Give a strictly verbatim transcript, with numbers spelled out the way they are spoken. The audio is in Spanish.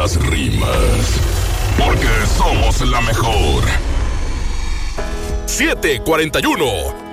las rimas. Porque somos la mejor. siete cuarenta y uno.